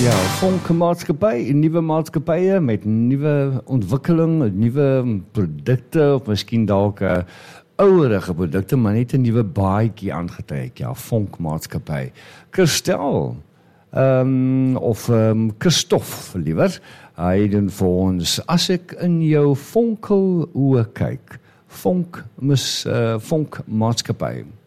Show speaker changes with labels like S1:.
S1: Ja, vonkmaatskappy, nuwe maatskappye met nuwe ontwikkeling, nuwe produkte of miskien dalk ouerige produkte, maar net 'n nuwe baadjie aangetrek. Ja, vonkmaatskappy. Christel, Christof liewer, hy doen vir ons, as ek in jou vonkel oë kyk, vonkmaatskappy.